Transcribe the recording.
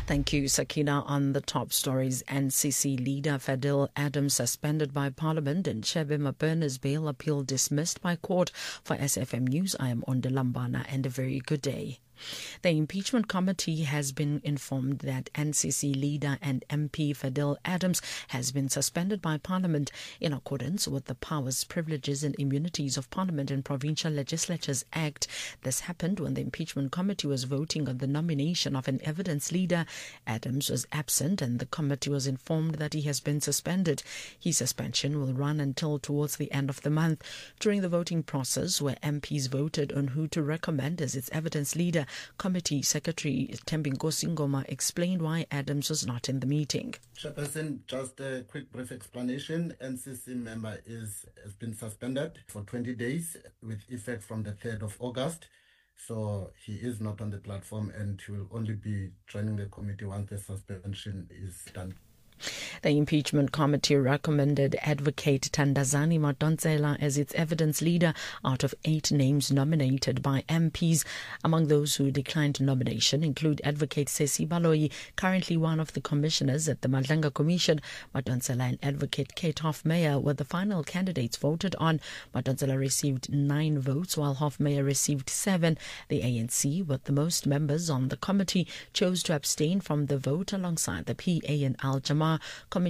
Thank you, Sakina. On the top stories, NCC leader Fadil Adams suspended by Parliament and Chebe Mabena's bail appeal dismissed by court. For SFM News, I am Onda Lambana, and a very good day. The impeachment committee has been informed that NCC leader and MP Fadil Adams has been suspended by Parliament in accordance with the Powers, Privileges and Immunities of Parliament and Provincial Legislatures Act. This happened when the impeachment committee was voting on the nomination of an evidence leader. Adams was absent and the committee was informed that he has been suspended. His suspension will run until towards the end of the month. During the voting process, where MPs voted on who to recommend as its evidence leader, Committee Secretary Thembinkosi Ngoma explained why Adams was not in the meeting. Chairperson, just a quick brief explanation. NCC member has been suspended for 20 days with effect from the 3rd of August. So he is not on the platform and he will only be joining the committee once the suspension is done. The impeachment committee recommended Advocate Thandazani Madonsela as its evidence leader out of 8 names nominated by MPs. Among those who declined nomination include Advocate Sesi Baloyi, currently one of the commissioners at the Madlanga Commission. Madonsela and Advocate Kate Hofmeyer were the final candidates voted on. Madonsela received 9 votes while Hofmeyer received 7. The ANC, with the most members on the committee, chose to abstain from the vote alongside the PA and Al Jamaa.